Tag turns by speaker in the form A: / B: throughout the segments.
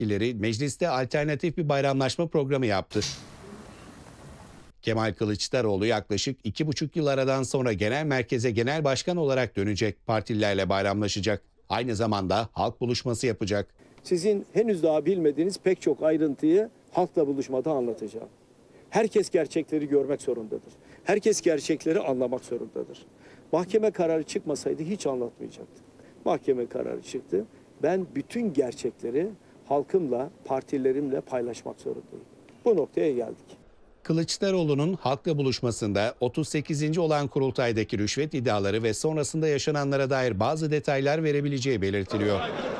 A: milletvekilleri mecliste alternatif bir bayramlaşma programı yaptı. Kemal Kılıçdaroğlu yaklaşık 2,5 yıl aradan sonra genel merkeze genel başkan olarak dönecek, partililerle bayramlaşacak. Aynı zamanda halk buluşması yapacak.
B: Sizin henüz daha bilmediğiniz pek çok ayrıntıyı halkla buluşmada anlatacağım. Herkes gerçekleri görmek zorundadır. Herkes gerçekleri anlamak zorundadır. Mahkeme kararı çıkmasaydı hiç anlatmayacaktım. Mahkeme kararı çıktı. Ben bütün gerçekleri halkımla, partilerimle paylaşmak zorundayım. Bu noktaya geldik.
A: Kılıçdaroğlu'nun halkla buluşmasında 38. olan kurultaydaki rüşvet iddiaları ve sonrasında yaşananlara dair bazı detaylar verebileceği belirtiliyor.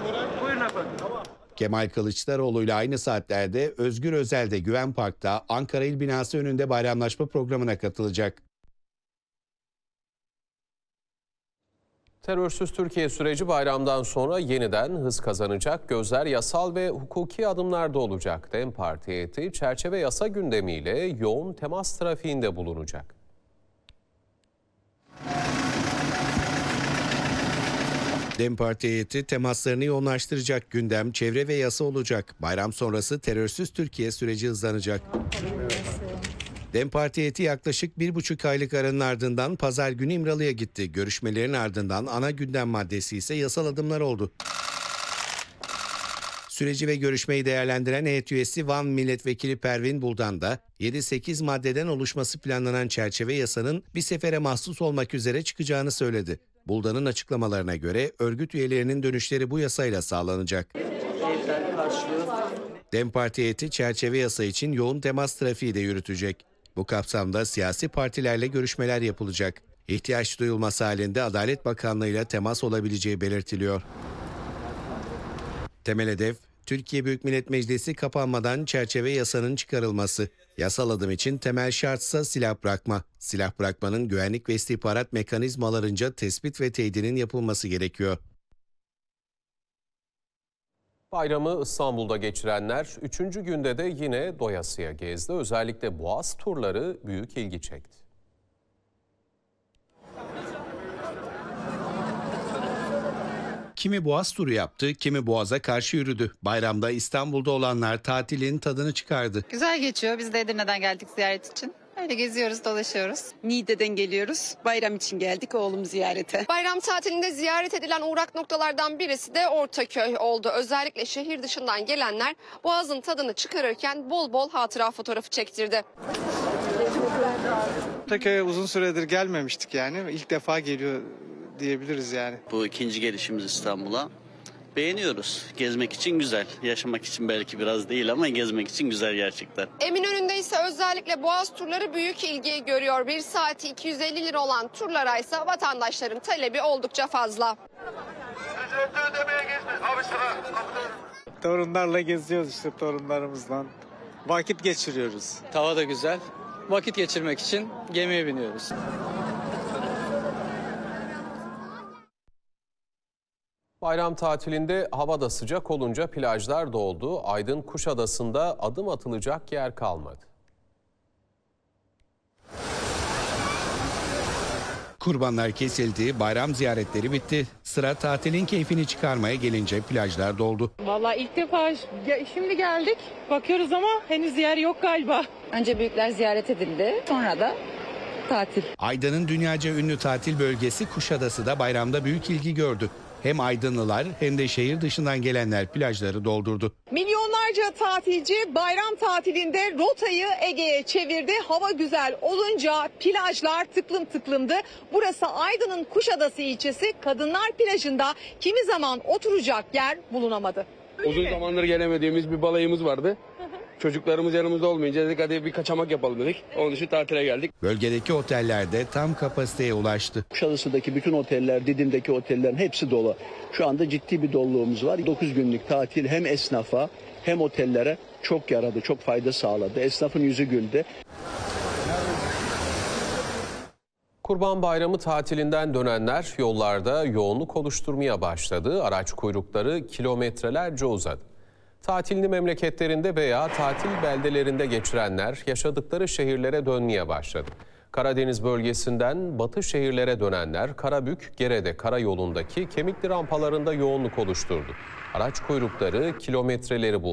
A: Kemal Kılıçdaroğlu ile aynı saatlerde Özgür Özel de Güven Park'ta Ankara İl Binası önünde bayramlaşma programına katılacak.
C: Terörsüz Türkiye süreci bayramdan sonra yeniden hız kazanacak. Gözler yasal ve hukuki adımlarda olacak. DEM Parti heyeti çerçeve yasa gündemiyle yoğun temas trafiğinde bulunacak.
A: DEM Parti heyeti temaslarını yoğunlaştıracak. Gündem çevre ve yasa olacak. Bayram sonrası terörsüz Türkiye süreci hızlanacak. DEM Parti heyeti yaklaşık 1,5 aylık aranın ardından pazar günü İmralı'ya gitti. Görüşmelerin ardından ana gündem maddesi ise yasal adımlar oldu. Süreci ve görüşmeyi değerlendiren heyet üyesi Van Milletvekili Pervin Buldan da 7-8 maddeden oluşması planlanan çerçeve yasanın bir sefere mahsus olmak üzere çıkacağını söyledi. Buldan'ın açıklamalarına göre örgüt üyelerinin dönüşleri bu yasayla sağlanacak. DEM Parti heyeti çerçeve yasa için yoğun temas trafiği de yürütecek. Bu kapsamda siyasi partilerle görüşmeler yapılacak. İhtiyaç duyulması halinde Adalet Bakanlığı ile temas olabileceği belirtiliyor. Temel hedef, Türkiye Büyük Millet Meclisi kapanmadan çerçeve yasanın çıkarılması. Yasal adım için temel şartsa silah bırakma. Silah bırakmanın güvenlik ve istihbarat mekanizmalarınca tespit ve teyidinin yapılması gerekiyor.
C: Bayramı İstanbul'da geçirenler 3. günde de yine doyasıya gezdi. Özellikle Boğaz turları büyük ilgi çekti.
A: Kimi Boğaz turu yaptı, kimi Boğaz'a karşı yürüdü. Bayramda İstanbul'da olanlar tatilin tadını çıkardı.
D: Güzel geçiyor. Biz de Edirne'den geldik ziyaret için. Öyle geziyoruz, dolaşıyoruz.
E: Niğde'den geliyoruz. Bayram için geldik oğlum ziyarete.
F: Bayram tatilinde ziyaret edilen uğrak noktalardan birisi de Ortaköy oldu. Özellikle şehir dışından gelenler Boğaz'ın tadını çıkarırken bol bol hatıra fotoğrafı çektirdi.
G: Ortaköy'e uzun süredir gelmemiştik yani. İlk defa geliyor diyebiliriz yani.
H: Bu ikinci gelişimiz İstanbul'a. Beğeniyoruz. Gezmek için güzel. Yaşamak için belki biraz değil ama gezmek için güzel gerçekten.
F: Eminönü'nde ise özellikle Boğaz turları büyük ilgi görüyor. Bir saati 250 lira olan turlara ise vatandaşların talebi oldukça fazla.
G: Torunlarla geziyoruz işte torunlarımızla. Vakit geçiriyoruz.
I: Hava da güzel. Vakit geçirmek için gemiye biniyoruz.
C: Bayram tatilinde hava da sıcak olunca plajlar doldu. Aydın Kuşadası'nda adım atılacak yer kalmadı.
A: Kurbanlar kesildi, bayram ziyaretleri bitti. Sıra tatilin keyfini çıkarmaya gelince plajlar doldu.
J: Vallahi ilk defa şimdi geldik. Bakıyoruz ama henüz yer yok galiba.
E: Önce büyükler ziyaret edildi. Sonra da tatil.
A: Aydın'ın dünyaca ünlü tatil bölgesi Kuşadası da bayramda büyük ilgi gördü. Hem Aydınlılar hem de şehir dışından gelenler plajları doldurdu.
J: Milyonlarca tatilci bayram tatilinde rotayı Ege'ye çevirdi. Hava güzel olunca plajlar tıklım tıklımdı. Burası Aydın'ın Kuşadası ilçesi. Kadınlar plajında kimi zaman oturacak yer bulunamadı.
K: Uzun zamandır gelemediğimiz bir balayımız vardı. Çocuklarımız yanımızda olmayınca dedik hadi bir kaçamak yapalım dedik. Onun için tatile geldik.
A: Bölgedeki otellerde tam kapasiteye ulaştı.
L: Kuşadası'daki bütün oteller, Didim'deki otellerin hepsi dolu. Şu anda ciddi bir doluluğumuz var. 9 günlük tatil hem esnafa hem otellere çok yaradı, çok fayda sağladı. Esnafın yüzü güldü.
C: Kurban Bayramı tatilinden dönenler yollarda yoğunluk oluşturmaya başladı. Araç kuyrukları kilometrelerce uzadı. Tatilini memleketlerinde veya tatil beldelerinde geçirenler yaşadıkları şehirlere dönmeye başladı. Karadeniz bölgesinden batı şehirlere dönenler Karabük, Gerede karayolundaki Kemikli rampalarında yoğunluk oluşturdu. Araç kuyrukları kilometreleri buldu.